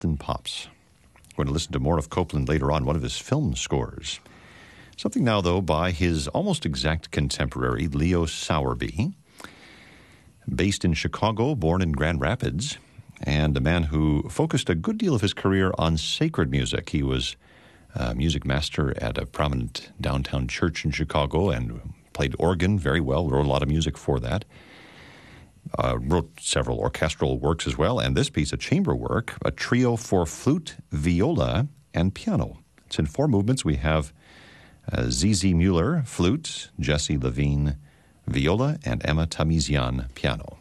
Boston Pops. We're going to listen to more of Copeland later on, one of his film scores. Something now, though, by his almost exact contemporary, Leo Sowerby. Based in Chicago, born in Grand Rapids, and a man who focused a good deal of his career on sacred music. He was a music master at a prominent downtown church in Chicago and played organ very well, wrote a lot of music for that. Wrote several orchestral works as well, and this piece, a chamber work, a trio for flute, viola, and piano. It's in 4 movements. We have Zizi Mueller, flute, Jesse Levine, viola, and Emma Tamizian, piano.